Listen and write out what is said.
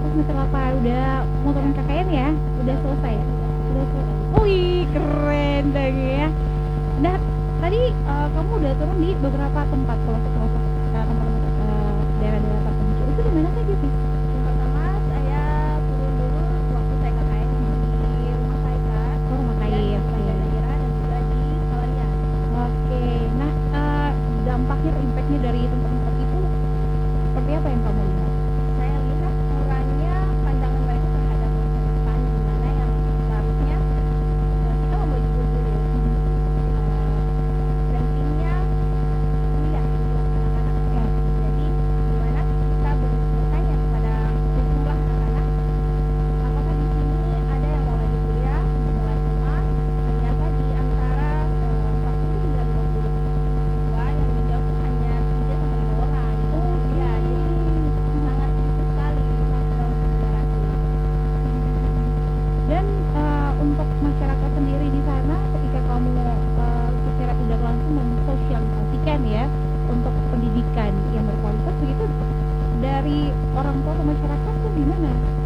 semester 8 udah mau turun KKN ya? Udah selesai? Udah selesai. Wih, keren dong ya. Nah, tadi kamu udah turun di beberapa tempat pelosok-pelosok tempat-tempat daerah-daerah terpencil. Itu di mana saja sih? Yang pertama saya turun dulu waktu saya KKN di Rumah Saika, Oh, Rumah dan Kai, di oke. Belanja Daerah dan juga di Salarian. Oke. Nah, dampaknya atau impactnya dari tempat-tempat itu seperti apa yang kamu lihat? Saya lihat kurangnya pandangan mereka terhadap masa depan, di mana yang seharusnya kita membagi dulu pentingnya kuliah untuk anak-anak. Ya. Jadi di mana kita bertanya kepada sejumlah anak-anak, apakah di sini ada yang mau lanjut kuliah, mulai SMA? Ternyata di antara 40 hingga 50 siswa yang menjawab tuh hanya 3 sampai 5 orang. Oh, Ya, jadi sangat sedikit sekali dalam generasi. Dan untuk masyarakat sendiri di sana ketika kamu secara tidak langsung mensosialisasikan ya untuk pendidikan yang berkualitas begitu dari orang tua ke masyarakat tuh gimana?